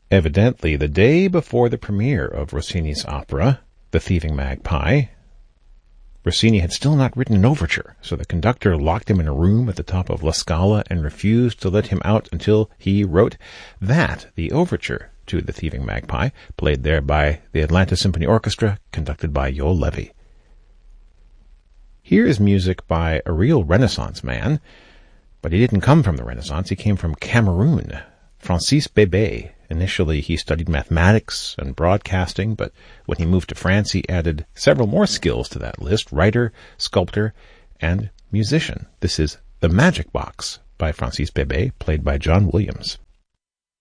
Evidently, the day before the premiere of Rossini's opera, The Thieving Magpie, Rossini had still not written an overture, so the conductor locked him in a room at the top of La Scala and refused to let him out until he wrote the overture to The Thieving Magpie, played there by the Atlanta Symphony Orchestra, conducted by Joel Levy. Here is music by a real Renaissance man, but he didn't come from the Renaissance, he came from Cameroon. Francis Bébé. Initially, he studied mathematics and broadcasting, but when he moved to France, he added several more skills to that list: writer, sculptor, and musician. This is The Magic Box by Francis Bébé, played by John Williams.